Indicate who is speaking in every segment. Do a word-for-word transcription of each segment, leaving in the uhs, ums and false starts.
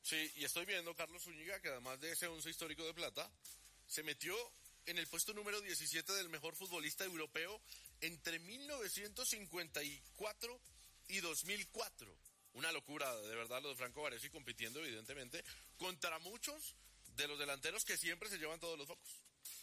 Speaker 1: Sí, y estoy viendo Carlos Zúñiga, que además de ese once histórico de plata, se metió en el puesto número diecisiete del mejor futbolista europeo entre mil novecientos cincuenta y cuatro y dos mil cuatro. Una locura, de verdad, lo de Franco Baresi, compitiendo evidentemente contra muchos de los delanteros que siempre se llevan todos los focos.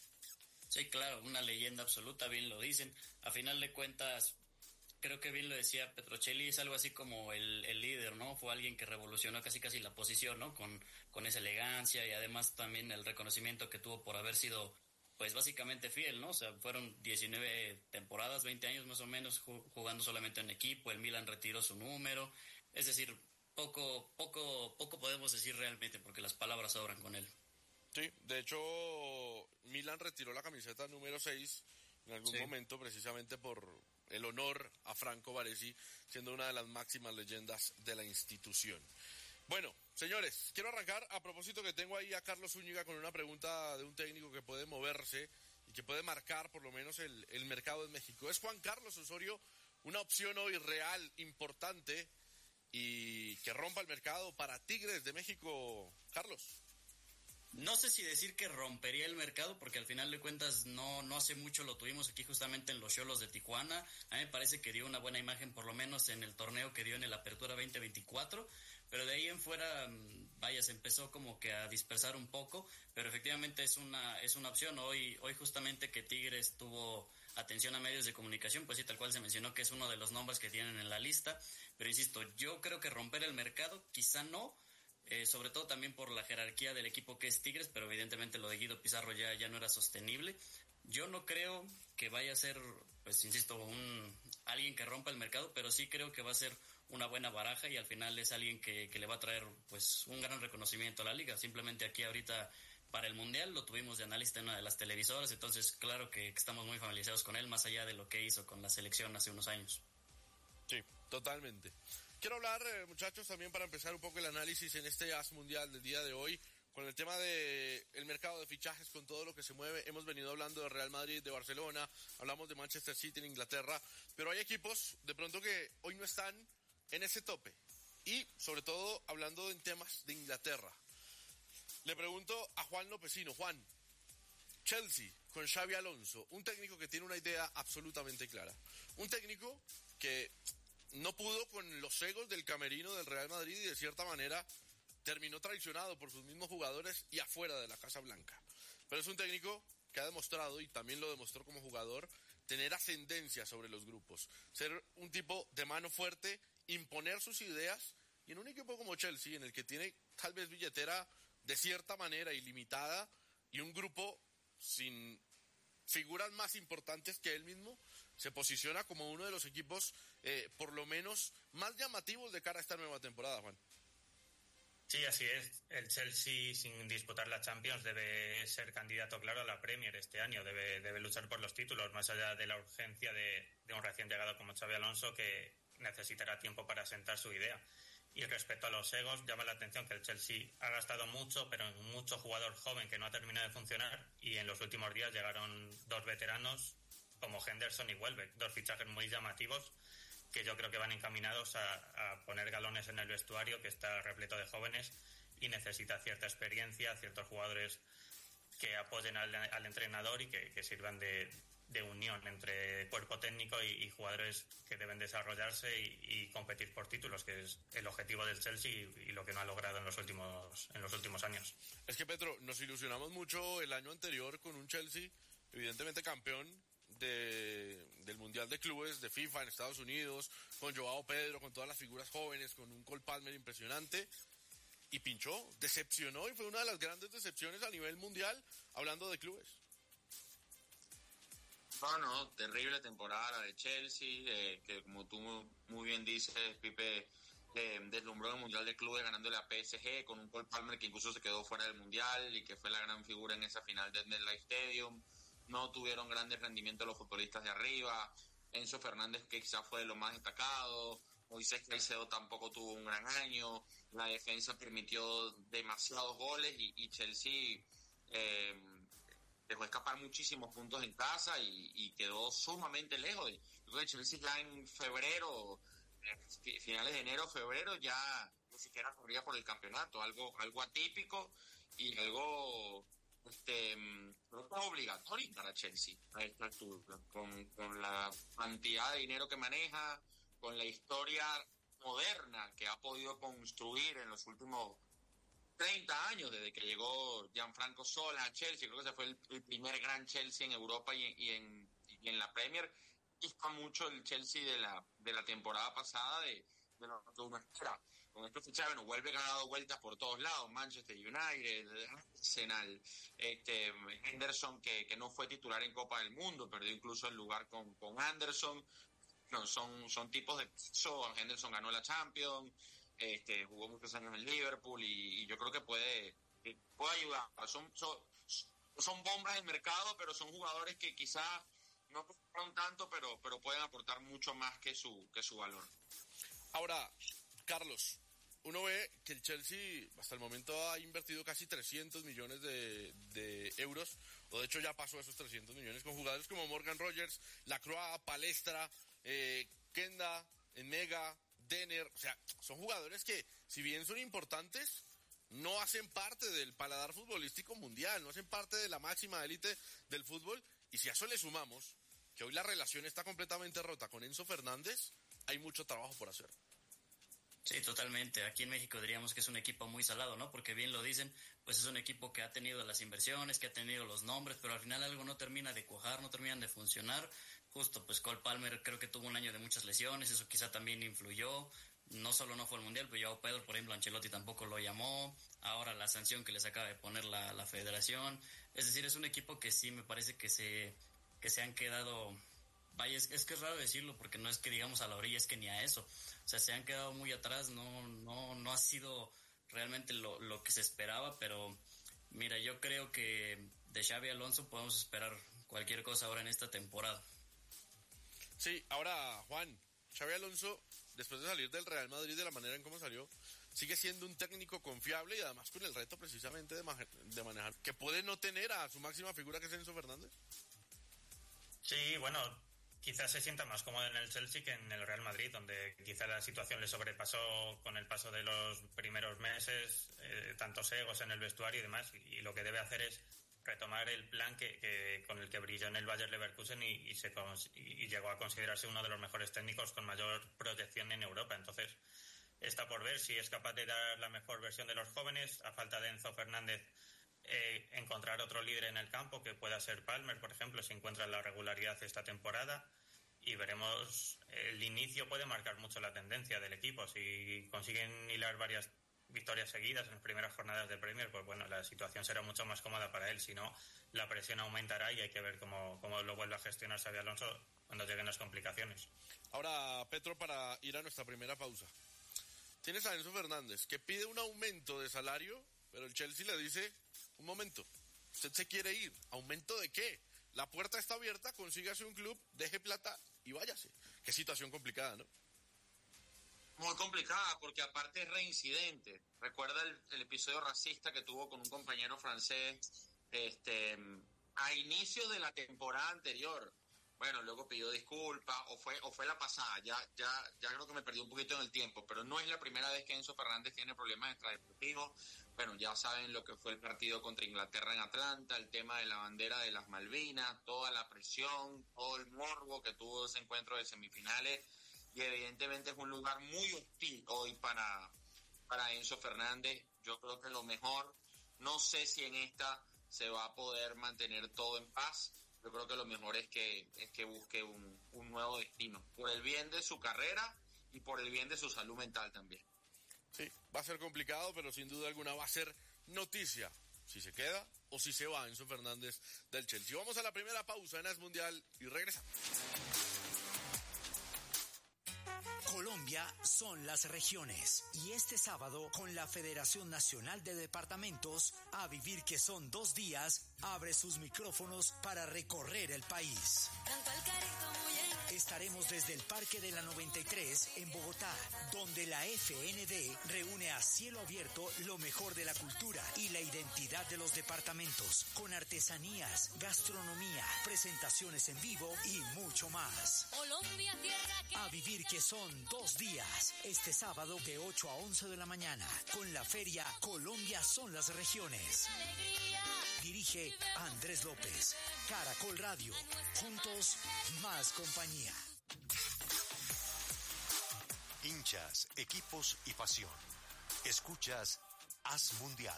Speaker 2: Sí, claro, una leyenda absoluta, bien lo dicen. A final de cuentas, creo que bien lo decía Petrocelli, es algo así como el, el líder, ¿no? Fue alguien que revolucionó casi casi la posición, ¿no? Con, con esa elegancia y además también el reconocimiento que tuvo por haber sido, pues básicamente fiel, ¿no? O sea, fueron diecinueve temporadas, veinte años más o menos jugando solamente en equipo, el Milan retiró su número, es decir, poco, poco, poco podemos decir realmente porque las palabras sobran con él.
Speaker 1: Sí, de hecho, Milan retiró la camiseta número seis en algún sí. momento, precisamente por el honor a Franco Baresi, siendo una de las máximas leyendas de la institución. Bueno, señores, quiero arrancar, a propósito que tengo ahí a Carlos Zúñiga con una pregunta de un técnico que puede moverse y que puede marcar por lo menos el, el mercado en México. ¿Es Juan Carlos Osorio una opción hoy real, importante y que rompa el mercado para Tigres de México, Carlos?
Speaker 2: No sé si decir que rompería el mercado, porque al final de cuentas no, no hace mucho lo tuvimos aquí justamente en los Xolos de Tijuana. A mí me parece que dio una buena imagen, por lo menos en el torneo que dio en el Apertura veinte veinticuatro, pero de ahí en fuera, vaya, se empezó como que a dispersar un poco, pero efectivamente es una, es una opción. Hoy, hoy justamente que Tigres tuvo atención a medios de comunicación, pues sí, tal cual se mencionó que es uno de los nombres que tienen en la lista, pero insisto, yo creo que romper el mercado, quizá no, Eh, sobre todo también por la jerarquía del equipo que es Tigres, pero evidentemente lo de Guido Pizarro ya, ya no era sostenible. Yo no creo que vaya a ser, pues insisto, un alguien que rompa el mercado, pero sí creo que va a ser una buena baraja y al final es alguien que, que le va a traer pues un gran reconocimiento a la liga. Simplemente aquí ahorita para el Mundial lo tuvimos de analista en una de las televisoras, entonces claro que, que estamos muy familiarizados con él, más allá de lo que hizo con la selección hace unos años.
Speaker 1: Sí, totalmente. Quiero hablar, eh, muchachos, también para empezar un poco el análisis en este As Mundial del día de hoy, con el tema de el mercado de fichajes, con todo lo que se mueve. Hemos venido hablando de Real Madrid, de Barcelona, hablamos de Manchester City en Inglaterra, pero hay equipos de pronto que hoy no están en ese tope. Y sobre todo hablando en temas de Inglaterra. Le pregunto a Juan Lopecino. Juan, Chelsea con Xabi Alonso, un técnico que tiene una idea absolutamente clara. Un técnico que no pudo con los egos del camerino del Real Madrid y de cierta manera terminó traicionado por sus mismos jugadores y afuera de la Casa Blanca. Pero es un técnico que ha demostrado, y también lo demostró como jugador, tener ascendencia sobre los grupos, ser un tipo de mano fuerte, imponer sus ideas, y en un equipo como Chelsea, en el que tiene tal vez billetera de cierta manera ilimitada y un grupo sin figuras más importantes que él mismo, se posiciona como uno de los equipos eh, por lo menos más llamativos de cara a esta nueva temporada, Juan.
Speaker 3: Sí, así es. El Chelsea, sin disputar la Champions, debe ser candidato claro a la Premier este año, debe, debe luchar por los títulos, más allá de la urgencia de, de un recién llegado como Xabi Alonso, que necesitará tiempo para asentar su idea. Y respecto a los egos, llama la atención que el Chelsea ha gastado mucho, pero en mucho jugador joven que no ha terminado de funcionar, y en los últimos días llegaron dos veteranos como Henderson y Welbeck, dos fichajes muy llamativos que yo creo que van encaminados a, a poner galones en el vestuario, que está repleto de jóvenes y necesita cierta experiencia, ciertos jugadores que apoyen al, al entrenador y que, que sirvan de, de unión entre cuerpo técnico y, y jugadores que deben desarrollarse y, y competir por títulos, que es el objetivo del Chelsea y, y lo que no ha logrado en los últimos en los últimos años.
Speaker 1: Es que, Petro, nos ilusionamos mucho el año anterior con un Chelsea evidentemente campeón de del Mundial de Clubes de FIFA en Estados Unidos, con Joao Pedro, con todas las figuras jóvenes, con un Cole Palmer impresionante, y pinchó, decepcionó y fue una de las grandes decepciones a nivel mundial, hablando de clubes.
Speaker 4: No, no, terrible temporada la de Chelsea, eh, que como tú muy bien dices, Pipe, eh, deslumbró el Mundial de Clubes ganándole a P S G con un Cole Palmer que incluso se quedó fuera del Mundial y que fue la gran figura en esa final del MetLife Stadium. No tuvieron grandes rendimientos los futbolistas de arriba. Enzo Fernández, que quizás fue de lo más destacado. Moisés Caicedo tampoco tuvo un gran año. La defensa permitió demasiados goles y, y Chelsea eh, dejó escapar muchísimos puntos en casa y, y quedó sumamente lejos. Yo creo que Chelsea ya en febrero, finales de enero, febrero, ya ni siquiera corría por el campeonato, algo, algo atípico y algo este, creo que es obligatorio para Chelsea a esta altura, con, con la cantidad de dinero que maneja, con la historia moderna que ha podido construir en los últimos treinta años, desde que llegó Gianfranco Zola a Chelsea. Creo que ese fue el, el primer gran Chelsea en Europa y, y, en, y en la Premier. Gusta mucho el Chelsea de la de la temporada pasada, de, de lo que uno espera. Con estos fichajes, bueno, vuelve a dar vueltas por todos lados, Manchester United, Arsenal, este, Henderson, que, que no fue titular en Copa del Mundo, perdió incluso el lugar con, con Anderson. No, son, son tipos de peso. Henderson ganó la Champions, este, jugó muchos años en Liverpool y, y yo creo que puede, puede ayudar. Son, son, son bombas del mercado, pero son jugadores que quizás no aportaron tanto, pero, pero pueden aportar mucho más que su, que su valor.
Speaker 1: Ahora, Carlos, uno ve que el Chelsea hasta el momento ha invertido casi trescientos millones de, de euros, o de hecho ya pasó esos trescientos millones con jugadores como Morgan Rogers, Lacroix, Palestra, eh, Kenda, Enega, Denner. O sea, son jugadores que, si bien son importantes, no hacen parte del paladar futbolístico mundial, no hacen parte de la máxima élite del fútbol. Y si a eso le sumamos que hoy la relación está completamente rota con Enzo Fernández, hay mucho trabajo por hacer.
Speaker 2: Sí, totalmente. Aquí en México diríamos que es un equipo muy salado, ¿no? Porque bien lo dicen, pues es un equipo que ha tenido las inversiones, que ha tenido los nombres, pero al final algo no termina de cuajar, no terminan de funcionar. Justo, pues Cole Palmer creo que tuvo un año de muchas lesiones, eso quizá también influyó. No solo no fue al Mundial, pero Joao Pedro, por ejemplo, Ancelotti tampoco lo llamó. Ahora la sanción que les acaba de poner la, la federación. Es decir, es un equipo que sí me parece que se, que se han quedado... Vaya, es, es que es raro decirlo porque no es que digamos a la orilla, es que ni a eso. O sea, se han quedado muy atrás, no no no ha sido realmente lo, lo que se esperaba, pero mira, yo creo que de Xabi Alonso podemos esperar cualquier cosa ahora en esta temporada.
Speaker 1: Sí, ahora, Juan, Xabi Alonso, después de salir del Real Madrid de la manera en cómo salió, sigue siendo un técnico confiable y además con el reto precisamente de, ma- de manejar, que puede no tener a su máxima figura, que es Enzo Fernández.
Speaker 3: Sí, bueno, quizás se sienta más cómodo en el Chelsea que en el Real Madrid, donde quizás la situación le sobrepasó con el paso de los primeros meses, eh, tantos egos en el vestuario y demás, y, y lo que debe hacer es retomar el plan que, que con el que brilló en el Bayer Leverkusen y, y, se, y llegó a considerarse uno de los mejores técnicos con mayor proyección en Europa. Entonces, está por ver si es capaz de dar la mejor versión de los jóvenes. A falta de Enzo Fernández, eh, encontrar otro líder en el campo, que pueda ser Palmer, por ejemplo, si encuentra la regularidad esta temporada. Y veremos, el inicio puede marcar mucho la tendencia del equipo. Si consiguen hilar varias victorias seguidas en las primeras jornadas de Premier, pues bueno, la situación será mucho más cómoda para él. Si no, la presión aumentará y hay que ver cómo, cómo lo vuelve a gestionar Xabi Alonso cuando lleguen las complicaciones.
Speaker 1: Ahora, Petro, para ir a nuestra primera pausa. Tienes a Enzo Fernández, que pide un aumento de salario, pero el Chelsea le dice, un momento, usted se quiere ir, ¿aumento de qué? La puerta está abierta, consígase un club, deje plata y váyase. Qué situación complicada, ¿no?
Speaker 4: Muy complicada, porque aparte es reincidente. Recuerda el, el episodio racista que tuvo con un compañero francés este, a inicios de la temporada anterior. Bueno, luego pidió disculpas, o fue o fue la pasada, ya ya ya creo que me perdí un poquito en el tiempo, pero no es la primera vez que Enzo Fernández tiene problemas extradeportivos. Bueno, ya saben lo que fue el partido contra Inglaterra en Atlanta, el tema de la bandera de las Malvinas, toda la presión, todo el morbo que tuvo ese encuentro de semifinales, y evidentemente es un lugar muy hostil hoy para, para Enzo Fernández. Yo creo que lo mejor, no sé si en esta se va a poder mantener todo en paz. Yo creo que lo mejor es que es que busque un, un nuevo destino, por el bien de su carrera y por el bien de su salud mental también.
Speaker 1: Sí, va a ser complicado, pero sin duda alguna va a ser noticia si se queda o si se va Enzo Fernández del Chelsea. Vamos a la primera pausa en As Mundial y regresamos.
Speaker 5: Colombia son las regiones y este sábado con la Federación Nacional de Departamentos, A Vivir que son dos días, abre sus micrófonos para recorrer el país. estaremos desde el Parque de la noventa y tres en Bogotá, donde la F N D reúne a cielo abierto lo mejor de la cultura y la identidad de los departamentos, con artesanías, gastronomía, presentaciones en vivo y mucho más.
Speaker 6: Colombia, tierra que...
Speaker 5: A vivir que son dos días, este sábado de ocho a once de la mañana, con la feria Colombia son las regiones. Dirige Andrés López. Caracol Radio. Juntos, más compañía.
Speaker 7: Hinchas, equipos y pasión. Escuchas As Mundial.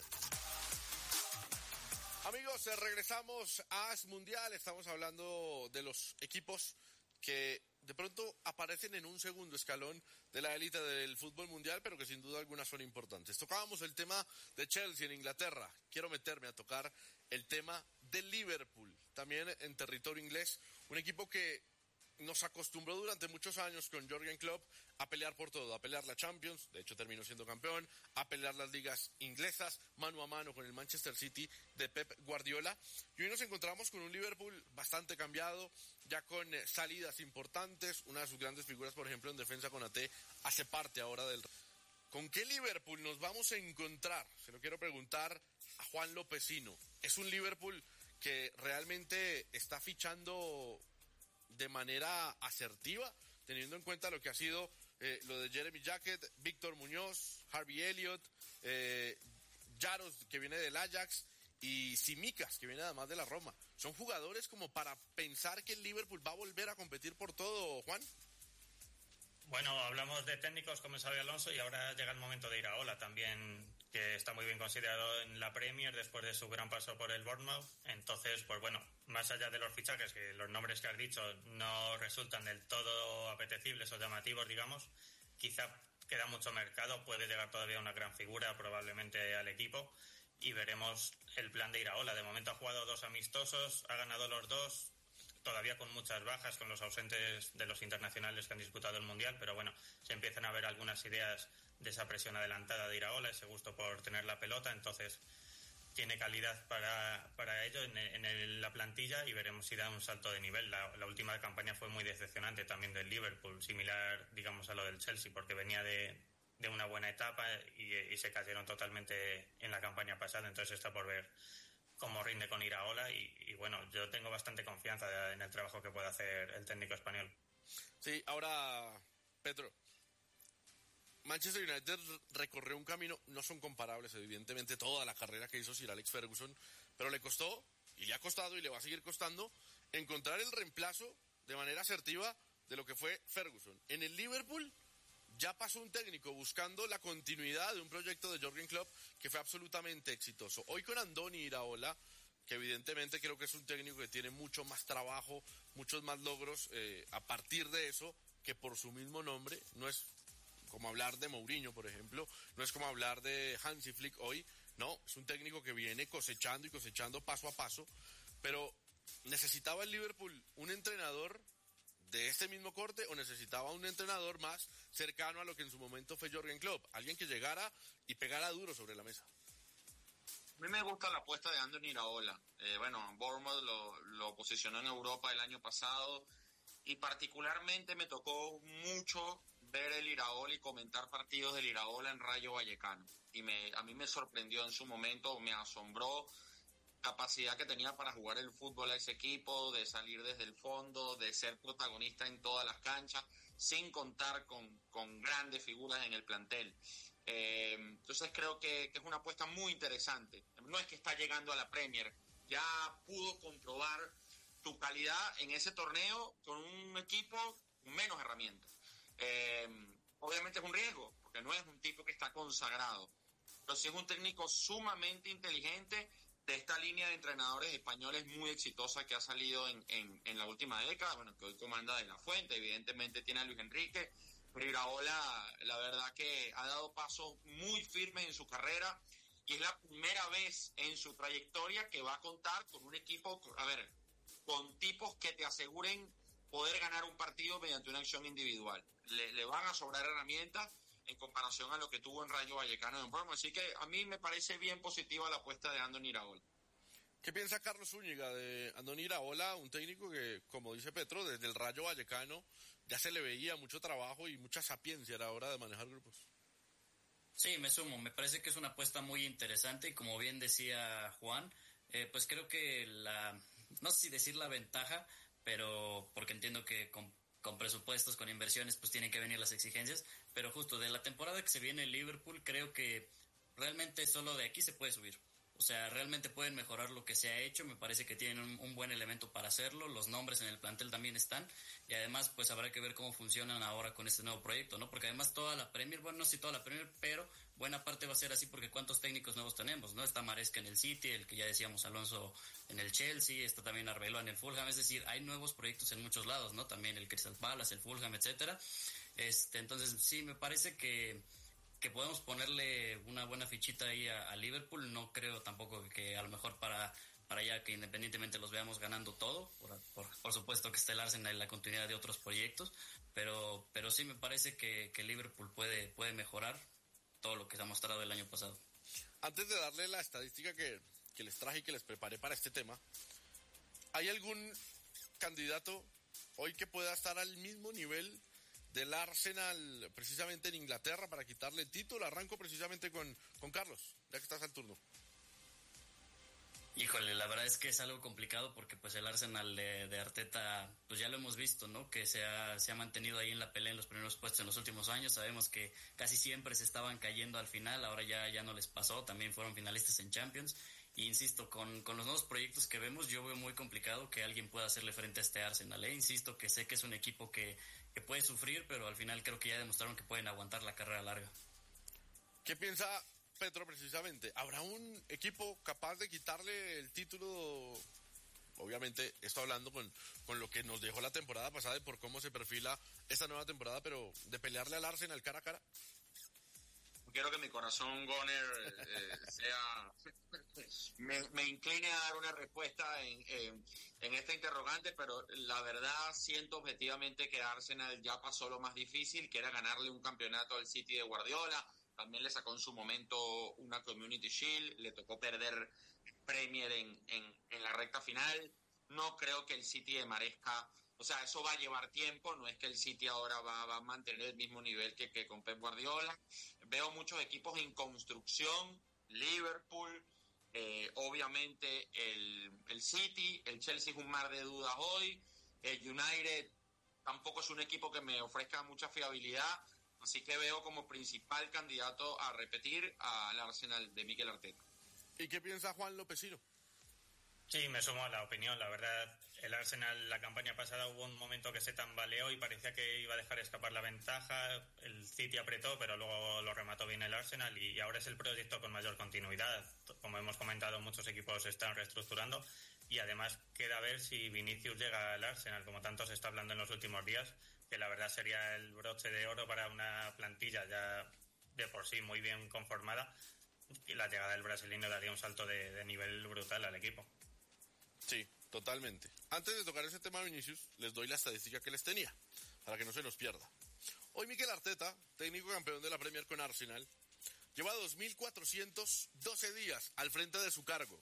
Speaker 1: Amigos, regresamos a As Mundial. Estamos hablando de los equipos que de pronto aparecen en un segundo escalón de la élite del fútbol mundial, pero que sin duda alguna son importantes. Tocábamos el tema de Chelsea en Inglaterra. Quiero meterme a tocar el tema de Liverpool, también en territorio inglés. Un equipo que nos acostumbró durante muchos años con Jürgen Klopp a pelear por todo, a pelear la Champions, de hecho terminó siendo campeón, a pelear las ligas inglesas, mano a mano con el Manchester City de Pep Guardiola. Y hoy nos encontramos con un Liverpool bastante cambiado, ya con eh, salidas importantes. Una de sus grandes figuras, por ejemplo, en defensa con A T, hace parte ahora del... ¿Con qué Liverpool nos vamos a encontrar? Se lo quiero preguntar a Juan Lopezino. ¿Es un Liverpool que realmente está fichando de manera asertiva, teniendo en cuenta lo que ha sido eh, lo de Jeremy Jacket, Víctor Muñoz, Harvey Elliott, eh, Jaros, que viene del Ajax, y Tsimikas, que viene además de la Roma? ¿Son jugadores como para pensar que el Liverpool va a volver a competir por todo, Juan?
Speaker 3: Bueno, hablamos de técnicos como Xabi Alonso y ahora llega el momento de Iraola también, que está muy bien considerado en la Premier después de su gran paso por el Bournemouth. Entonces, pues bueno, más allá de los fichajes, que los nombres que has dicho no resultan del todo apetecibles o llamativos, digamos, quizá queda mucho mercado, puede llegar todavía una gran figura probablemente al equipo y veremos el plan de Iraola. De momento ha jugado dos amistosos, ha ganado los dos, todavía con muchas bajas, con los ausentes de los internacionales que han disputado el Mundial, pero bueno, se empiezan a ver algunas ideas de esa presión adelantada de Iraola, ese gusto por tener la pelota, entonces tiene calidad para, para ello en, en el, la plantilla y veremos si da un salto de nivel. La, la última campaña fue muy decepcionante también del Liverpool, similar, digamos, a lo del Chelsea, porque venía de, de una buena etapa y, y se cayeron totalmente en la campaña pasada, entonces está por ver cómo rinde con Iraola y, y bueno, yo tengo bastante confianza en el trabajo que puede hacer el técnico español.
Speaker 1: Sí, ahora, Pedro, Manchester United recorrió un camino, no son comparables evidentemente toda la carrera que hizo Sir Alex Ferguson, pero le costó, y le ha costado y le va a seguir costando, encontrar el reemplazo de manera asertiva de lo que fue Ferguson. En el Liverpool ya pasó un técnico buscando la continuidad de un proyecto de Jürgen Klopp que fue absolutamente exitoso. Hoy con Andoni Iraola, que evidentemente creo que es un técnico que tiene mucho más trabajo, muchos más logros eh, a partir de eso, que por su mismo nombre. No es como hablar de Mourinho, por ejemplo, no es como hablar de Hansi Flick hoy, no, es un técnico que viene cosechando y cosechando paso a paso, pero ¿necesitaba el Liverpool un entrenador de este mismo corte o necesitaba un entrenador más cercano a lo que en su momento fue Jürgen Klopp? Alguien que llegara y pegara duro sobre la mesa.
Speaker 4: A mí me gusta la apuesta de Andoni Iraola. Eh, bueno, Bournemouth lo, lo posicionó en Europa el año pasado y particularmente me tocó mucho ver el Iraola y comentar partidos del Iraola en Rayo Vallecano. Y me, a mí me sorprendió en su momento, me asombró capacidad que tenía para jugar el fútbol a ese equipo, de salir desde el fondo, de ser protagonista en todas las canchas, sin contar con, con grandes figuras en el plantel. Eh, entonces creo que, que es una apuesta muy interesante. No es que está llegando a la Premier, ya pudo comprobar tu calidad en ese torneo con un equipo con menos herramientas. Eh, obviamente es un riesgo, porque no es un tipo que está consagrado, pero sí es un técnico sumamente inteligente de esta línea de entrenadores españoles muy exitosa que ha salido en, en, en la última década, bueno, que hoy comanda De La Fuente, evidentemente tiene a Luis Enrique, pero Iraola, la verdad que ha dado pasos muy firmes en su carrera y es la primera vez en su trayectoria que va a contar con un equipo, a ver, con tipos que te aseguren poder ganar un partido mediante una acción individual. Le, le van a sobrar herramientas en comparación a lo que tuvo en Rayo Vallecano en Bournemouth. Así que a mí me parece bien positiva la apuesta de Andoni Iraola.
Speaker 1: ¿Qué piensa Carlos Zúñiga de Andoni Iraola, un técnico que, como dice Petro, desde el Rayo Vallecano ya se le veía mucho trabajo y mucha sapiencia a la hora de manejar grupos?
Speaker 2: Sí, me sumo. Me parece que es una apuesta muy interesante y como bien decía Juan, eh, pues creo que la, no sé si decir la ventaja, pero porque entiendo que con, con presupuestos, con inversiones, pues tienen que venir las exigencias, pero justo de la temporada que se viene en Liverpool, creo que realmente solo de aquí se puede subir. O sea, realmente pueden mejorar lo que se ha hecho, me parece que tienen un, un buen elemento para hacerlo, los nombres en el plantel también están, y además pues habrá que ver cómo funcionan ahora con este nuevo proyecto, ¿no? Porque además toda la Premier, bueno, no sé si toda la Premier, pero buena parte va a ser así porque cuántos técnicos nuevos tenemos, ¿no? Está Maresca en el City, el que ya decíamos Alonso en el Chelsea, está también Arbeloa en el Fulham, es decir, hay nuevos proyectos en muchos lados, ¿no? También el Crystal Palace, el Fulham, etcétera. Este, entonces sí, me parece que que podemos ponerle una buena fichita ahí a, a Liverpool. No creo tampoco que a lo mejor para para ya que independientemente los veamos ganando todo, por, por, por supuesto que está el Arsenal en la continuidad de otros proyectos, pero pero sí me parece que, que Liverpool puede puede mejorar todo lo que se ha mostrado el año pasado.
Speaker 1: Antes de darle la estadística que, que les traje y que les preparé para este tema, ¿hay algún candidato hoy que pueda estar al mismo nivel del Arsenal precisamente en Inglaterra para quitarle el título? Arranco precisamente con, con Carlos, ya que estás al turno.
Speaker 2: Híjole, la verdad es que es algo complicado porque pues el Arsenal de, de Arteta, pues ya lo hemos visto, ¿no? Que se ha, se ha mantenido ahí en la pelea en los primeros puestos en los últimos años. Sabemos que casi siempre se estaban cayendo al final, ahora ya, ya no les pasó, también fueron finalistas en Champions. Y insisto, con, con los nuevos proyectos que vemos, yo veo muy complicado que alguien pueda hacerle frente a este Arsenal, ¿eh? Insisto que sé que es un equipo que, que puede sufrir, pero al final creo que ya demostraron que pueden aguantar la carrera larga.
Speaker 1: ¿Qué piensa Petro precisamente? ¿Habrá un equipo capaz de quitarle el título? Obviamente, esto hablando con, con lo que nos dejó la temporada pasada y por cómo se perfila esta nueva temporada, pero de pelearle al Arsenal cara a cara.
Speaker 4: Quiero que mi corazón goner eh, sea me, me incline a dar una respuesta en, en, en esta interrogante, pero la verdad siento objetivamente que Arsenal ya pasó lo más difícil, que era ganarle un campeonato al City de Guardiola. También le sacó en su momento una Community Shield, le tocó perder Premier en, en, en la recta final. No creo que el City de Maresca, o sea, eso va a llevar tiempo, no es que el City ahora va, va a mantener el mismo nivel que, que con Pep Guardiola. Veo muchos equipos en construcción, Liverpool, eh, obviamente el, el City, el Chelsea es un mar de dudas hoy, el United tampoco es un equipo que me ofrezca mucha fiabilidad, así que veo como principal candidato a repetir al Arsenal de Mikel Arteta.
Speaker 1: ¿Y qué piensa Juan Lopesino?
Speaker 3: Sí, me sumo a la opinión. La verdad, el Arsenal la campaña pasada hubo un momento que se tambaleó y parecía que iba a dejar escapar la ventaja. El City apretó, pero luego lo remató bien el Arsenal y ahora es el proyecto con mayor continuidad. Como hemos comentado, muchos equipos se están reestructurando y además queda ver si Vinicius llega al Arsenal, como tanto se está hablando en los últimos días, que la verdad sería el broche de oro para una plantilla ya de por sí muy bien conformada, y la llegada del brasileño daría un salto de, de nivel brutal al equipo.
Speaker 1: Sí, totalmente. Antes de tocar ese tema de Vinicius, les doy la estadística que les tenía, para que no se los pierda. Hoy Mikel Arteta, técnico campeón de la Premier con Arsenal, lleva dos mil cuatrocientos doce días al frente de su cargo.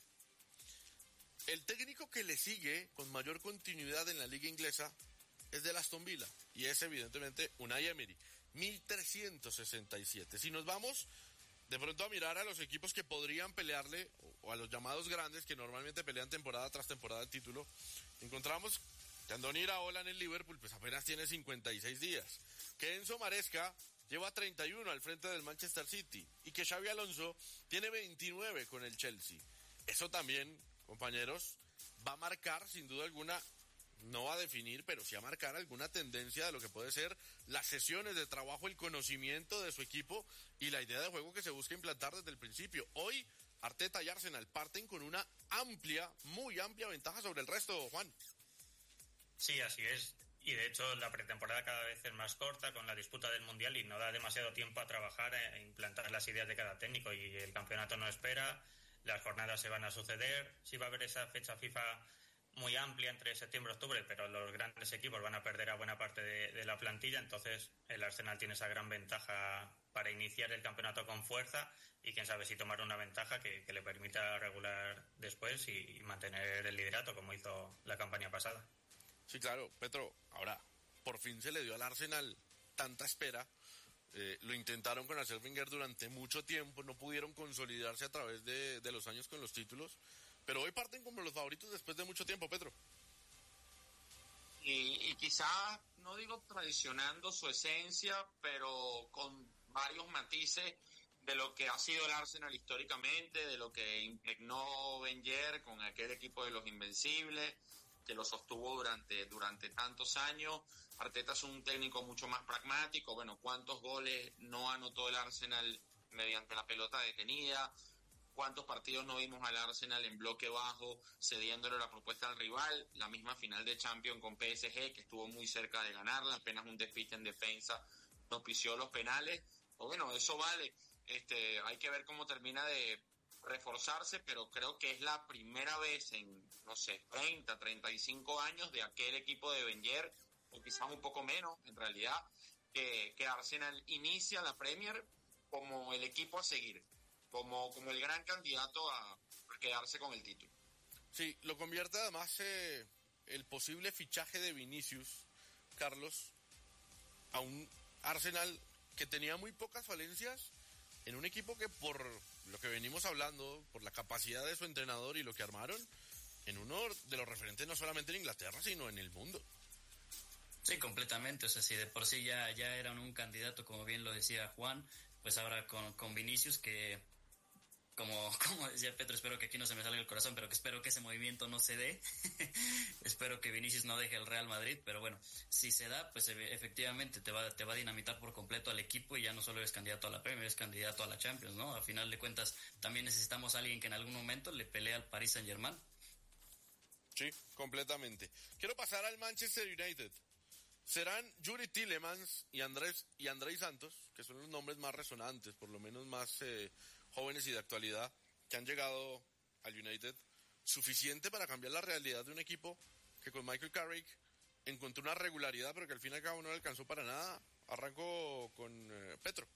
Speaker 1: El técnico que le sigue con mayor continuidad en la liga inglesa es del Aston Villa, y es evidentemente Unai Emery, mil trescientos sesenta y siete. Si nos vamos de pronto a mirar a los equipos que podrían pelearle, o a los llamados grandes que normalmente pelean temporada tras temporada el título, encontramos que Andoni Iraola en el Liverpool pues apenas tiene cincuenta y seis días, que Enzo Maresca lleva treinta y uno al frente del Manchester City y que Xabi Alonso tiene veintinueve con el Chelsea. Eso también, compañeros, va a marcar sin duda alguna, no va a definir, pero sí a marcar alguna tendencia de lo que puede ser las sesiones de trabajo, el conocimiento de su equipo y la idea de juego que se busca implantar desde el principio. Hoy Arteta y Arsenal parten con una amplia, muy amplia ventaja sobre el resto, Juan.
Speaker 3: Sí, así es. Y de hecho la pretemporada cada vez es más corta con la disputa del Mundial y no da demasiado tiempo a trabajar e implantar las ideas de cada técnico, y el campeonato no espera, las jornadas se van a suceder, sí va a haber esa fecha FIFA muy amplia entre septiembre y octubre, pero los grandes equipos van a perder a buena parte de, de la plantilla, entonces el Arsenal tiene esa gran ventaja para iniciar el campeonato con fuerza y quién sabe si tomar una ventaja que, que le permita regular después y, y mantener el liderato como hizo la campaña pasada.
Speaker 1: Sí, claro, Petro, ahora por fin se le dio al Arsenal tanta espera. Eh, lo intentaron con Arsène Wenger durante mucho tiempo, no pudieron consolidarse a través de, de los años con los títulos, pero hoy parten como los favoritos después de mucho tiempo, Petro.
Speaker 4: Y, y quizás, no digo traicionando su esencia, pero con varios matices de lo que ha sido el Arsenal históricamente, de lo que impregnó Wenger con aquel equipo de los Invencibles, que lo sostuvo durante, durante tantos años. Arteta es un técnico mucho más pragmático. Bueno, ¿cuántos goles no anotó el Arsenal mediante la pelota detenida? ¿Cuántos partidos no vimos al Arsenal en bloque bajo, cediéndole la propuesta al rival? La misma final de Champions con P S G, que estuvo muy cerca de ganarla, apenas un despiste en defensa, no pisió los penales. O bueno, eso vale. Este, hay que ver cómo termina de reforzarse, pero creo que es la primera vez en, no sé, treinta, treinta y cinco años de aquel equipo de Wenger, o quizás un poco menos, en realidad, que, que Arsenal inicia la Premier como el equipo a seguir, como, como el gran candidato a, a quedarse con el título.
Speaker 1: Sí, lo convierte además eh, el posible fichaje de Vinicius, Carlos, a un Arsenal que tenía muy pocas falencias, en un equipo que por lo que venimos hablando, por la capacidad de su entrenador y lo que armaron, en uno de los referentes no solamente en Inglaterra, sino en el mundo.
Speaker 2: Sí, completamente. O sea, si de por sí ya, ya eran un candidato, como bien lo decía Juan, pues ahora con, con Vinicius, que como, como decía Petro, espero que aquí no se me salga el corazón, pero que espero que ese movimiento no se dé. Espero que Vinicius no deje el Real Madrid, pero bueno, si se da, pues efectivamente te va, te va a dinamitar por completo al equipo y ya no solo eres candidato a la Premier, eres candidato a la Champions, ¿no? Al final de cuentas, también necesitamos a alguien que en algún momento le pelee al Paris Saint-Germain.
Speaker 1: Sí, completamente. Quiero pasar al Manchester United. Serán Yuri Tielemans y Andrés y Andrés Santos, que son los nombres más resonantes, por lo menos más eh, jóvenes y de actualidad, que han llegado al United, suficiente para cambiar la realidad de un equipo que con Michael Carrick encontró una regularidad, pero que al fin y al cabo no le alcanzó para nada. Arrancó con eh, Petro.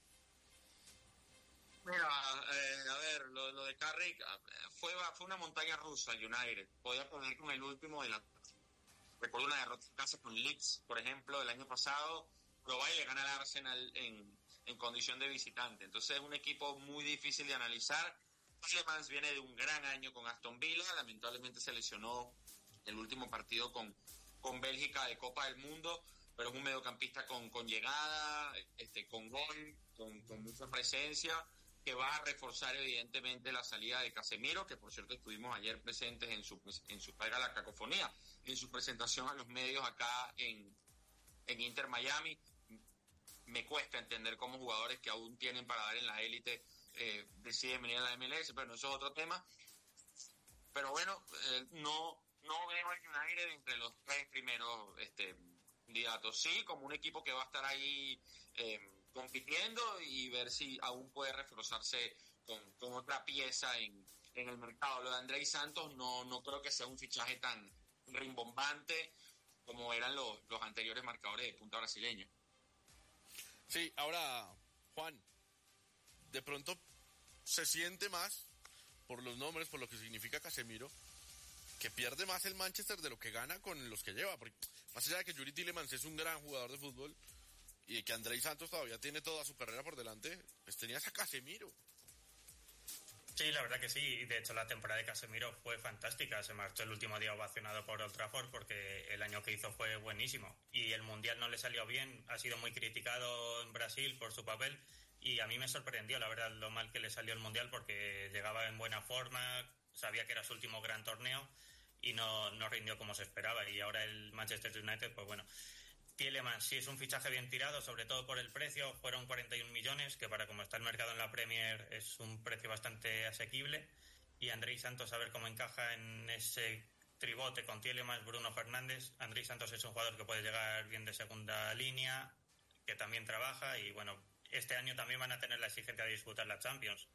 Speaker 4: Mira, eh, a ver, lo, lo de Carrick fue, fue una montaña rusa el United. Podía poner con el último de la... Recuerdo una derrota en casa con Leeds, por ejemplo, del año pasado. Pero va y le gana al Arsenal en, en condición de visitante. Entonces es un equipo muy difícil de analizar. Tielemans viene de un gran año con Aston Villa. Lamentablemente se lesionó el último partido con, con Bélgica de Copa del Mundo. Pero es un mediocampista con, con llegada, este, con gol, con, con mucha presencia, que va a reforzar evidentemente la salida de Casemiro, que por cierto estuvimos ayer presentes en su, en su valga la cacofonía, en su presentación a los medios acá en, en Inter Miami. Me cuesta entender cómo jugadores que aún tienen para dar en la élite eh, deciden venir a la M L S, pero eso es otro tema. Pero bueno, eh, no, no veo al United entre los tres primeros este, candidatos. Sí, como un equipo que va a estar ahí eh, compitiendo y ver si aún puede reforzarse con, con otra pieza en, en el mercado. Lo de Andrés Santos no, no creo que sea un fichaje tan rimbombante como eran los, los anteriores marcadores de punta brasileña.
Speaker 1: Sí, ahora, Juan, de pronto se siente más por los nombres, por lo que significa Casemiro, que pierde más el Manchester de lo que gana con los que lleva, porque más allá de que Yuri Tielemans es un gran jugador de fútbol y que Andrés Santos todavía tiene toda su carrera por delante, pues tenías a Casemiro.
Speaker 3: Sí, la verdad que sí. De hecho, la temporada de Casemiro fue fantástica. Se marchó el último día ovacionado por Old Trafford porque el año que hizo fue buenísimo. Y el Mundial no le salió bien. Ha sido muy criticado en Brasil por su papel. Y a mí me sorprendió, la verdad, lo mal que le salió el Mundial porque llegaba en buena forma, sabía que era su último gran torneo y no, no rindió como se esperaba. Y ahora el Manchester United, pues bueno... Tielemans sí es un fichaje bien tirado, sobre todo por el precio, fueron cuarenta y un millones, que para como está el mercado en la Premier es un precio bastante asequible, y Andrés Santos a ver cómo encaja en ese tribote con Tielemans, Bruno Fernández. Andrés Santos es un jugador que puede llegar bien de segunda línea, que también trabaja, y bueno, este año también van a tener la exigencia de disputar la Champions,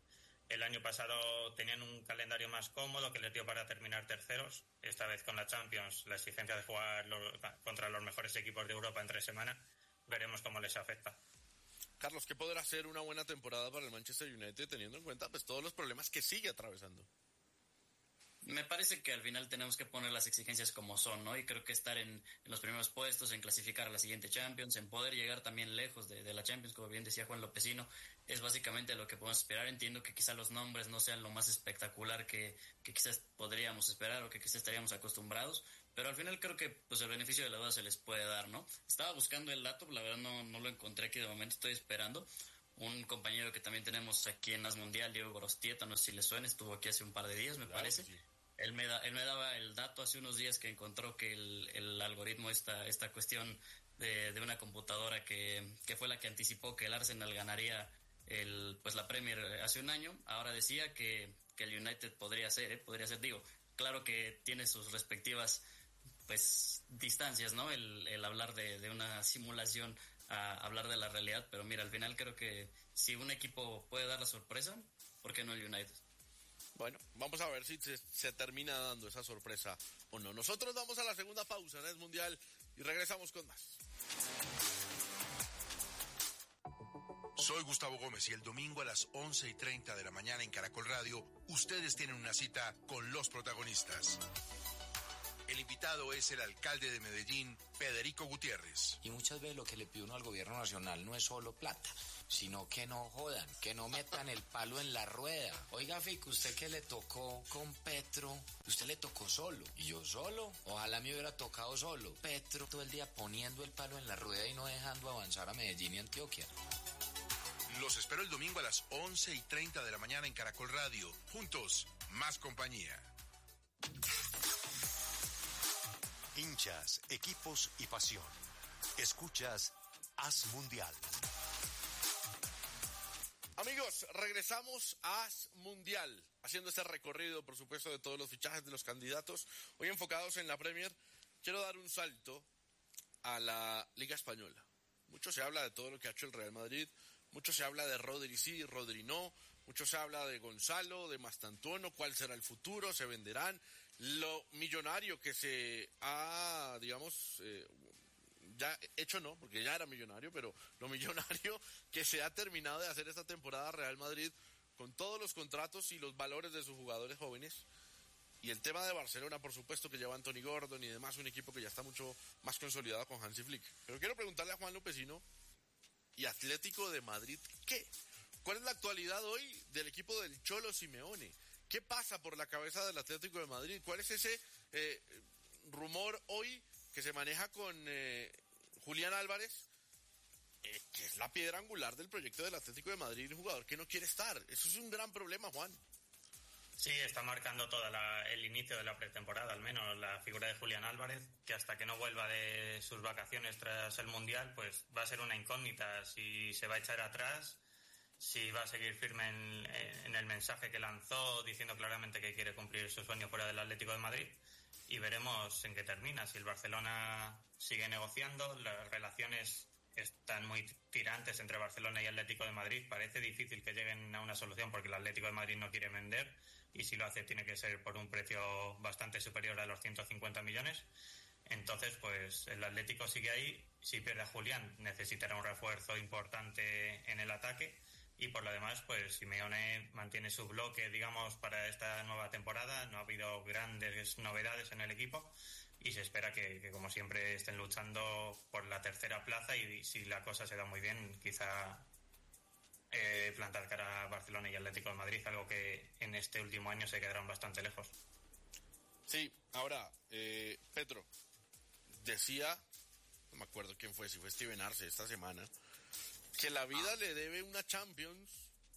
Speaker 3: El año pasado tenían un calendario más cómodo que les dio para terminar terceros. Esta vez con la Champions, la exigencia de jugar los, contra los mejores equipos de Europa en tres semanas, veremos cómo les afecta.
Speaker 1: Carlos, ¿qué podrá ser una buena temporada para el Manchester United teniendo en cuenta pues todos los problemas que sigue atravesando?
Speaker 2: Me parece que al final tenemos que poner las exigencias como son, ¿no? Y creo que estar en, en los primeros puestos, en clasificar a la siguiente Champions, en poder llegar también lejos de, de la Champions, como bien decía Juan Lopezino, es básicamente lo que podemos esperar. Entiendo que quizá los nombres no sean lo más espectacular que, que quizás podríamos esperar o que quizás estaríamos acostumbrados, pero al final creo que pues el beneficio de la duda se les puede dar, ¿no? Estaba buscando el dato, la verdad no, no lo encontré aquí, de momento estoy esperando. Un compañero que también tenemos aquí en As Mundial, Diego Gorostieta, no sé si le suena, estuvo aquí hace un par de días, me
Speaker 1: Claro,
Speaker 2: parece.
Speaker 1: sí.
Speaker 2: Él me, da, él me daba el dato hace unos días que encontró que el, el algoritmo, esta, esta cuestión de, de una computadora que, que fue la que anticipó que el Arsenal ganaría el, pues la Premier hace un año, ahora decía que, que el United podría ser, ¿eh? podría ser, digo, claro que tiene sus respectivas pues distancias, ¿no? El, el hablar de, de una simulación a hablar de la realidad, pero mira, al final creo que si un equipo puede dar la sorpresa, ¿por qué no el United?
Speaker 1: Bueno, vamos a ver si se, se termina dando esa sorpresa o no. Nosotros vamos a la segunda pausa en el Mundial y regresamos con más.
Speaker 6: Soy Gustavo Gómez y el domingo a las once y treinta de la mañana en Caracol Radio, ustedes tienen una cita con los protagonistas. El invitado es el alcalde de Medellín, Federico Gutiérrez.
Speaker 8: Y muchas veces lo que le pide uno al gobierno nacional no es solo plata, sino que no jodan, que no metan el palo en la rueda. Oiga, Fico, usted que le tocó con Petro, usted le tocó solo, y yo solo. Ojalá me hubiera tocado solo. Petro todo el día poniendo el palo en la rueda y no dejando avanzar a Medellín y Antioquia.
Speaker 6: Los espero el domingo a las once y treinta de la mañana en Caracol Radio. Juntos, más compañía.
Speaker 7: Hinchas, equipos y pasión. Escuchas As Mundial.
Speaker 1: Amigos, regresamos a As Mundial, haciendo este recorrido, por supuesto, de todos los fichajes de los candidatos, hoy enfocados en la Premier. Quiero dar un salto a la Liga Española. Mucho se habla de todo lo que ha hecho el Real Madrid, mucho se habla de Rodri sí, Rodri no, mucho se habla de Gonzalo, de Mastantuono, cuál será el futuro, se venderán, lo millonario que se ha, digamos, eh, ya hecho no, porque ya era millonario, pero lo millonario que se ha terminado de hacer esta temporada Real Madrid con todos los contratos y los valores de sus jugadores jóvenes. Y el tema de Barcelona, por supuesto, que lleva Anthony Gordon y demás, un equipo que ya está mucho más consolidado con Hansi Flick. Pero quiero preguntarle a Juan Lopezino, ¿y Atlético de Madrid qué? ¿Cuál es la actualidad hoy del equipo del Cholo Simeone? ¿Qué pasa por la cabeza del Atlético de Madrid? ¿Cuál es ese eh, rumor hoy que se maneja con eh, Julián Álvarez, eh, que es la piedra angular del proyecto del Atlético de Madrid, un jugador que no quiere estar? Eso es un gran problema, Juan.
Speaker 3: Sí, está marcando todo el inicio de la pretemporada, al menos la figura de Julián Álvarez, que hasta que no vuelva de sus vacaciones tras el Mundial, pues va a ser una incógnita si se va a echar atrás, si va a seguir firme en, en el mensaje que lanzó, diciendo claramente que quiere cumplir su sueño fuera del Atlético de Madrid, y veremos en qué termina. Si el Barcelona sigue negociando, las relaciones están muy tirantes entre Barcelona y Atlético de Madrid, parece difícil que lleguen a una solución porque el Atlético de Madrid no quiere vender, y si lo hace tiene que ser por un precio bastante superior a los ciento cincuenta millones. Entonces, pues el Atlético sigue ahí. Si pierde a Julián, necesitará un refuerzo importante en el ataque, y por lo demás, pues Simeone mantiene su bloque, digamos, para esta nueva temporada. No ha habido grandes novedades en el equipo y se espera que, que como siempre, estén luchando por la tercera plaza, y si la cosa se da muy bien, quizá Eh, plantar cara a Barcelona y Atlético de Madrid, algo que en este último año se quedaron bastante lejos.
Speaker 1: Sí, ahora, eh, Pedro, decía, no me acuerdo quién fue, si fue Steven Arce esta semana, que la vida ah. le debe una Champions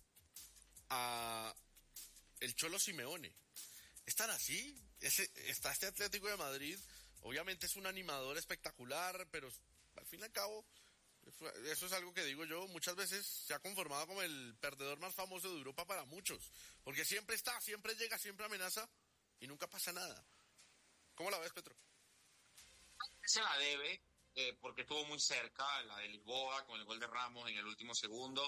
Speaker 1: a el Cholo Simeone. ¿Es tan así? Ese, está este Atlético de Madrid, obviamente es un animador espectacular, pero al fin y al cabo, eso es algo que digo yo, muchas veces se ha conformado como el perdedor más famoso de Europa para muchos, porque siempre está, siempre llega, siempre amenaza y nunca pasa nada. ¿Cómo la ves, Petro?
Speaker 4: Se la debe, eh, porque estuvo muy cerca, la de Lisboa, con el gol de Ramos en el último segundo,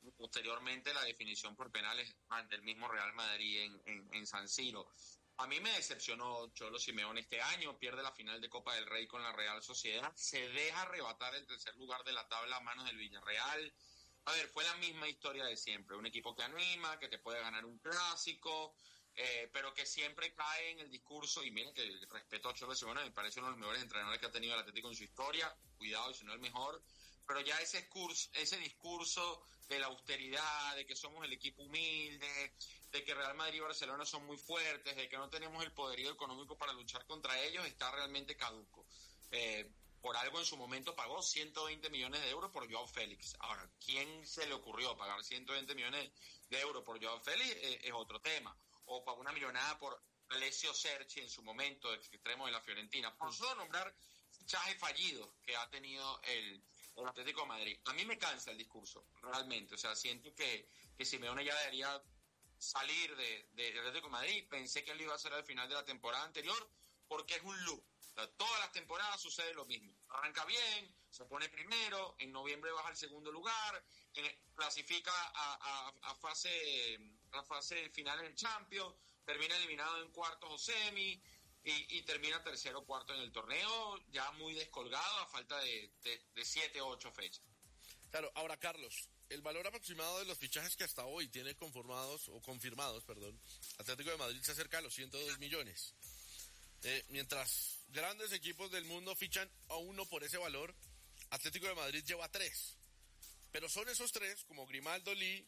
Speaker 4: posteriormente la definición por penales ante el mismo Real Madrid en, en, en San Siro. A mí me decepcionó Cholo Simeone este año, pierde la final de Copa del Rey con la Real Sociedad, se deja arrebatar el tercer lugar de la tabla a manos del Villarreal. A ver, fue la misma historia de siempre, un equipo que anima, que te puede ganar un clásico, eh, pero que siempre cae en el discurso, y miren que el respeto a Cholo Simeone, me parece uno de los mejores entrenadores que ha tenido el Atlético en su historia, cuidado, si no el mejor, pero ya ese discurso, ese discurso de la austeridad, de que somos el equipo humilde, de que Real Madrid y Barcelona son muy fuertes, de que no tenemos el poderío económico para luchar contra ellos, está realmente caduco. Eh, por algo en su momento pagó ciento veinte millones de euros por Joao Félix. Ahora, ¿quién se le ocurrió pagar ciento veinte millones de euros por Joao Félix? Eh, es otro tema. O pagó una millonada por Alessio Cerci en su momento, extremo de la Fiorentina. Por solo nombrar fichajes fallidos que ha tenido el, el Atlético de Madrid. A mí me cansa el discurso, realmente. O sea, siento que, que Simeone ya debería salir de, de, de Atlético de Madrid. Pensé que él iba a hacer al final de la temporada anterior, porque es un loop. O sea, todas las temporadas sucede lo mismo. Arranca bien, se pone primero, en noviembre baja al segundo lugar, en, clasifica a, a, a fase a fase final en el Champions, termina eliminado en cuartos o semi y, y termina tercero o cuarto en el torneo, ya muy descolgado a falta de, de, de siete o ocho fechas.
Speaker 1: Claro, ahora Carlos, el valor aproximado de los fichajes que hasta hoy tiene conformados o confirmados, perdón, Atlético de Madrid se acerca a los ciento dos millones. Eh, mientras grandes equipos del mundo fichan a uno por ese valor, Atlético de Madrid lleva tres. Pero son esos tres, como Grimaldo, Lee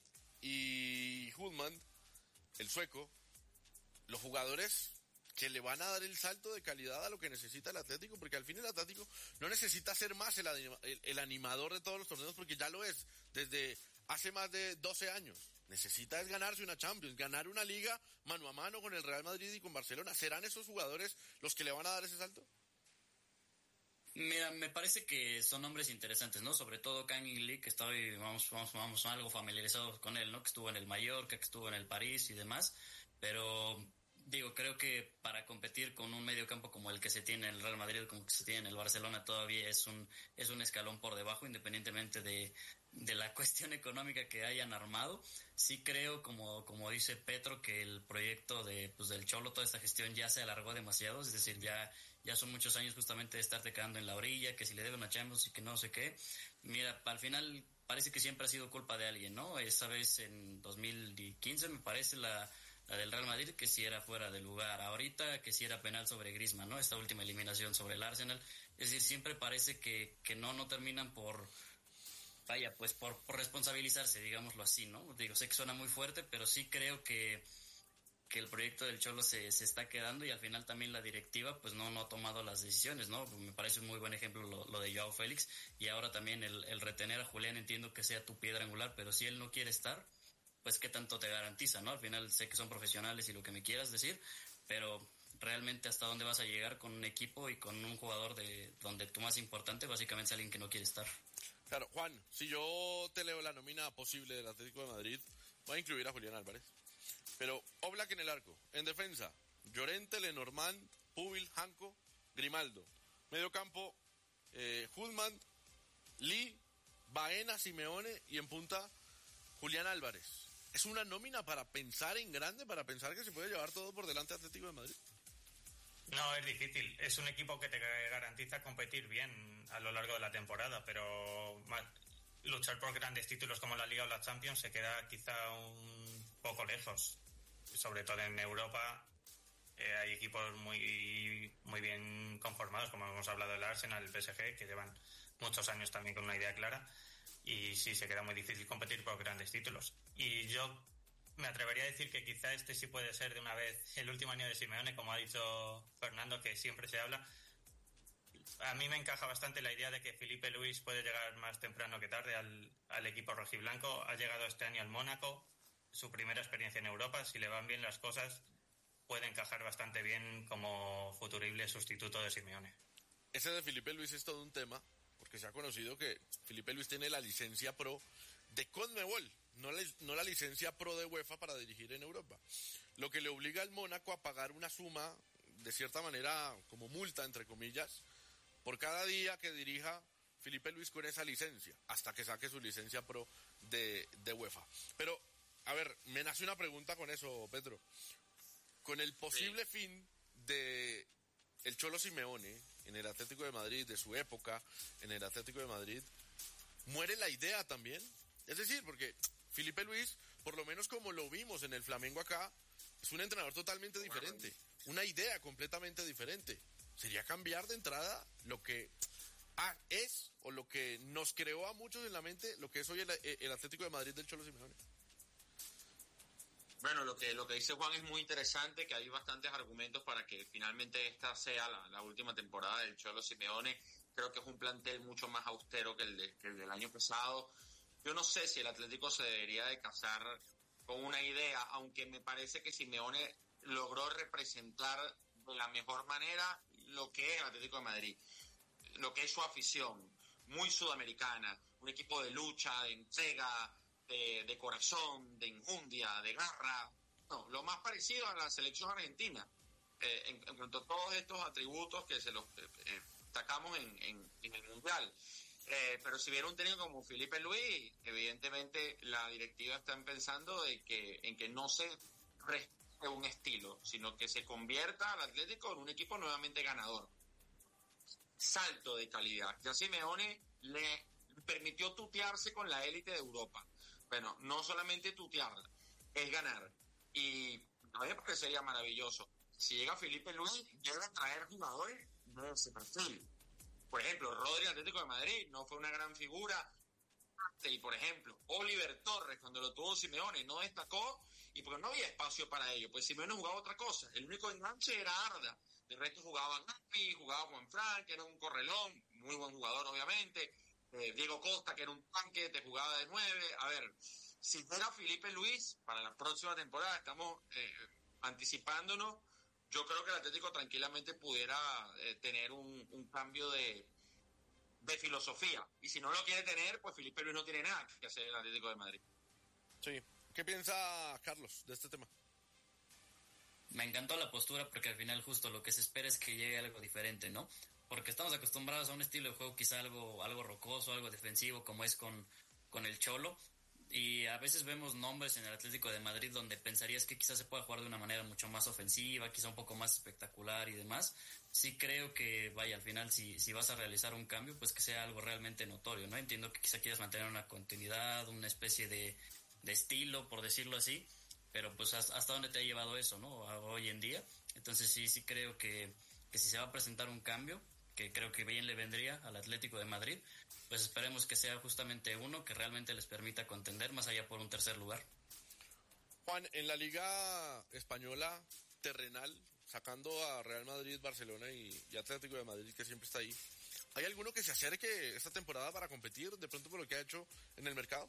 Speaker 1: y Hudman, el sueco, los jugadores que le van a dar el salto de calidad a lo que necesita el Atlético, porque al fin el Atlético no necesita ser más el, anima, el, el animador de todos los torneos, porque ya lo es desde hace más de doce años. Necesita es ganarse una Champions, ganar una liga mano a mano con el Real Madrid y con Barcelona. ¿Serán esos jugadores los que le van a dar ese salto?
Speaker 2: Mira, me parece que son nombres interesantes, ¿no? Sobre todo Kang In Lee, que estoy, vamos, vamos, vamos algo familiarizados con él, ¿no? Que estuvo en el Mallorca, que estuvo en el París y demás. Pero, digo, creo que para competir con un medio campo como el que se tiene en el Real Madrid, como que se tiene en el Barcelona, todavía es un, es un escalón por debajo, independientemente de, de la cuestión económica que hayan armado. Sí creo, como, como dice Petro, que el proyecto de, pues, del Cholo, toda esta gestión ya se alargó demasiado, es decir, ya, ya son muchos años justamente de estarte quedando en la orilla, que si le deben a Champions y que no sé qué. Mira, al final parece que siempre ha sido culpa de alguien, ¿no? Esa vez en dos mil quince me parece la, la del Real Madrid, que sí era fuera de lugar. Ahorita que sí era penal sobre Griezmann, ¿no? Esta última eliminación sobre el Arsenal. Es decir, siempre parece que, que no, no terminan por... Vaya, pues por, por responsabilizarse, digámoslo así, ¿no? Digo, sé que suena muy fuerte, pero sí creo que, que el proyecto del Cholo se, se está quedando y al final también la directiva pues no, no ha tomado las decisiones, ¿no? Me parece un muy buen ejemplo lo, lo de Joao Félix y ahora también el, el retener a Julián, entiendo que sea tu piedra angular, pero si él no quiere estar, pues qué tanto te garantiza, ¿no? Al final sé que son profesionales y lo que me quieras decir, pero realmente hasta dónde vas a llegar con un equipo y con un jugador de donde tu más importante básicamente es alguien que no quiere estar.
Speaker 1: Claro, Juan, si yo te leo la nómina posible del Atlético de Madrid, voy a incluir a Julián Álvarez. Pero Oblak en el arco, en defensa, Llorente, Lenormand, Pubil, Janko, Grimaldo. Medio campo, eh, Hudman, Lee, Baena, Simeone y en punta, Julián Álvarez. ¿Es una nómina para pensar en grande, para pensar que se puede llevar todo por delante Atlético de Madrid?
Speaker 3: No, es difícil. Es un equipo que te garantiza competir bien a lo largo de la temporada, pero luchar por grandes títulos como la Liga o la Champions se queda quizá un poco lejos. Sobre todo en Europa eh, hay equipos muy muy bien conformados, como hemos hablado del Arsenal, el P S G, que llevan muchos años también con una idea clara, y sí, se queda muy difícil competir por grandes títulos. Y yo me atrevería a decir que quizá este sí puede ser de una vez el último año de Simeone, como ha dicho Fernando, que siempre se habla. A mí me encaja bastante la idea de que Felipe Luis puede llegar más temprano que tarde al, al equipo rojiblanco. Ha llegado este año al Mónaco, su primera experiencia en Europa. Si le van bien las cosas, puede encajar bastante bien como futurible sustituto de Simeone.
Speaker 1: Ese de Felipe Luis es todo un tema, porque se ha conocido que Felipe Luis tiene la licencia pro de Conmebol, no la, no la licencia pro de UEFA para dirigir en Europa, lo que le obliga al Mónaco a pagar una suma, de cierta manera como multa, entre comillas, por cada día que dirija Felipe Luis con esa licencia, hasta que saque su licencia pro de, de UEFA. Pero, a ver, me nace una pregunta con eso, Pedro. Con el posible sí. fin de el Cholo Simeone en el Atlético de Madrid, de su época en el Atlético de Madrid, ¿muere la idea también? Es decir, porque Felipe Luis, por lo menos como lo vimos en el Flamengo acá, es un entrenador totalmente diferente, una idea completamente diferente. Sería cambiar de entrada lo que ah, es, o lo que nos creó a muchos en la mente, lo que es hoy el, el Atlético de Madrid del Cholo Simeone.
Speaker 4: Bueno, lo que lo que dice Juan es muy interesante, que hay bastantes argumentos para que finalmente esta sea la, la última temporada del Cholo Simeone. Creo que es un plantel mucho más austero que el, de, que el del año pasado. Yo no sé si el Atlético se debería de casar con una idea, aunque me parece que Simeone logró representar de la mejor manera lo que es el Atlético de Madrid, lo que es su afición, muy sudamericana, un equipo de lucha, de entrega, de, de corazón, de enjundia, de garra, no, lo más parecido a la selección argentina, eh, en, en cuanto a todos estos atributos que se los eh, destacamos en, en, en el Mundial. Eh, pero si viene un técnico como Felipe Luis, evidentemente la directiva está pensando de que, en que no se respete un estilo, sino que se convierta al Atlético en un equipo nuevamente ganador. Salto de calidad. Ya Simeone le permitió tutearse con la élite de Europa. Bueno, no solamente tutearla, es ganar. Y a mí me parecería maravilloso. Si llega Felipe Luis, llega a traer jugadores de ese perfil. Por ejemplo, Rodri, Atlético de Madrid, no fue una gran figura. Y por ejemplo, Oliver Torres, cuando lo tuvo Simeone, no destacó y porque no había espacio para ello. Pues Simeone jugaba otra cosa. El único enganche era Arda. De resto jugaban Gavi, jugaba Juan Fran, que era un correlón, muy buen jugador obviamente. Eh, Diego Costa, que era un tanque, te jugaba de nueve. A ver, si fuera Felipe Luis, para la próxima temporada, estamos eh, anticipándonos. Yo creo que el Atlético tranquilamente pudiera eh, tener un, un cambio de, de filosofía. Y si no lo quiere tener, pues Felipe Luis no tiene nada que hacer el Atlético de Madrid.
Speaker 1: Sí. ¿Qué piensa Carlos de este tema?
Speaker 2: Me encantó la postura porque al final justo lo que se espera es que llegue algo diferente, ¿no? Porque estamos acostumbrados a un estilo de juego quizá algo, algo rocoso, algo defensivo, como es con, con el Cholo. Y a veces vemos nombres en el Atlético de Madrid donde pensarías que quizás se pueda jugar de una manera mucho más ofensiva, quizá un poco más espectacular y demás. Sí creo que, vaya, al final si, si vas a realizar un cambio, pues que sea algo realmente notorio, ¿no? Entiendo que quizá quieras mantener una continuidad, una especie de, de estilo, por decirlo así, pero pues hasta dónde te ha llevado eso, ¿no? Hoy en día. Entonces sí, sí creo que, que si se va a presentar un cambio, que creo que bien le vendría al Atlético de Madrid, pues esperemos que sea justamente uno que realmente les permita contender más allá por un tercer lugar.
Speaker 1: Juan, en la Liga Española terrenal, sacando a Real Madrid, Barcelona y, y Atlético de Madrid, que siempre está ahí, ¿hay alguno que se acerque esta temporada para competir de pronto por lo que ha hecho en el mercado?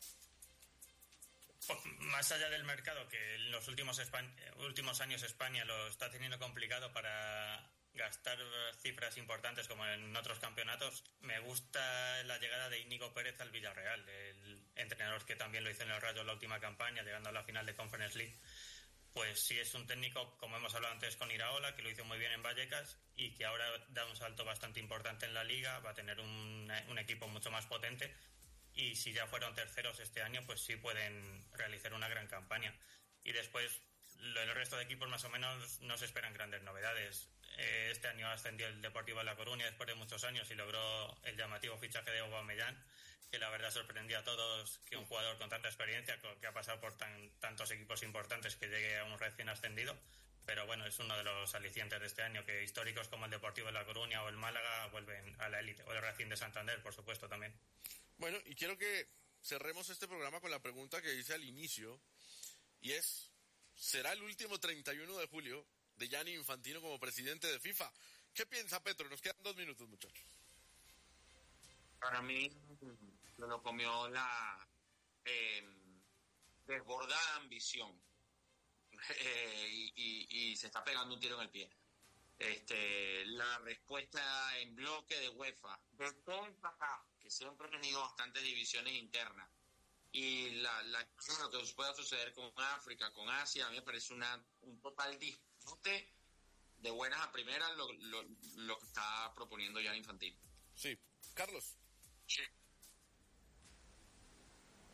Speaker 3: Más allá del mercado, que en los últimos, Espa- últimos años España lo está teniendo complicado para gastar cifras importantes como en otros campeonatos, me gusta la llegada de Íñigo Pérez al Villarreal, el entrenador que también lo hizo en el Rayo en la última campaña, llegando a la final de Conference League. Pues sí, es un técnico, como hemos hablado antes con Iraola, que lo hizo muy bien en Vallecas y que ahora da un salto bastante importante en la Liga, va a tener un, un equipo mucho más potente y si ya fueron terceros este año, pues sí pueden realizar una gran campaña. Y después, el resto de equipos más o menos no se esperan grandes novedades. Este año ascendió el Deportivo de La Coruña después de muchos años y logró el llamativo fichaje de Aubameyang, que la verdad sorprendió a todos que un jugador con tanta experiencia, que ha pasado por tan, tantos equipos importantes, que llegue a un recién ascendido. Pero bueno, es uno de los alicientes de este año, que históricos como el Deportivo de La Coruña o el Málaga vuelven a la élite, o el Racing de Santander, por supuesto, también.
Speaker 1: Bueno, y quiero que cerremos este programa con la pregunta que hice al inicio, y es, ¿será el último treinta y uno de julio de Gianni Infantino como presidente de FIFA? ¿Qué piensa Petro? Nos quedan dos minutos, muchachos.
Speaker 4: Para mí, me lo comió la eh, desbordada ambición eh, y, y, y se está pegando un tiro en el pie. Este, la respuesta en bloque de UEFA, de todo el acá, que siempre ha tenido bastantes divisiones internas, y la, la, lo que pueda suceder con África, con Asia, a mí me parece una, un total disfrute de buenas a primeras lo, lo, lo que está proponiendo ya Infantino.
Speaker 1: Sí. Carlos.
Speaker 4: Sí.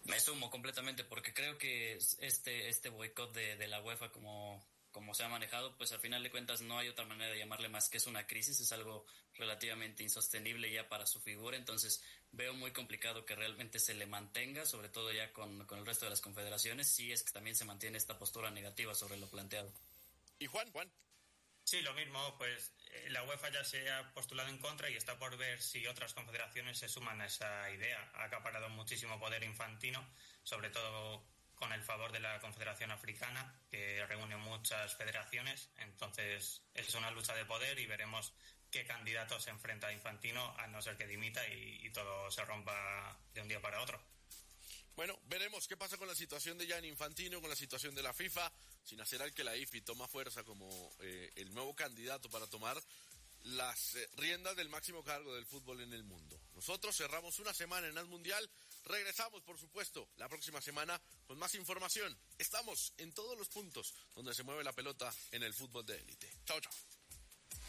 Speaker 2: Me sumo completamente porque creo que este este boicot de, de la UEFA como, como se ha manejado, pues al final de cuentas no hay otra manera de llamarle más que es una crisis, es algo relativamente insostenible ya para su figura, entonces veo muy complicado que realmente se le mantenga, sobre todo ya con, con el resto de las confederaciones, si es que también se mantiene esta postura negativa sobre lo planteado.
Speaker 1: ¿Y Juan? Juan.
Speaker 3: Sí, lo mismo, pues eh, la UEFA ya se ha postulado en contra y está por ver si otras confederaciones se suman a esa idea. Ha acaparado muchísimo poder Infantino, sobre todo con el favor de la Confederación Africana, que reúne muchas federaciones. Entonces es una lucha de poder y veremos qué candidato se enfrenta a Infantino, a no ser que dimita y, y todo se rompa de un día para otro.
Speaker 1: Bueno, veremos qué pasa con la situación de Gianni Infantino, con la situación de la FIFA, sin hacer al que la I F I toma fuerza como eh, el nuevo candidato para tomar las eh, riendas del máximo cargo del fútbol en el mundo. Nosotros cerramos una semana en As Mundial, regresamos por supuesto la próxima semana con más información. Estamos en todos los puntos donde se mueve la pelota en el fútbol de élite. Chao, chao.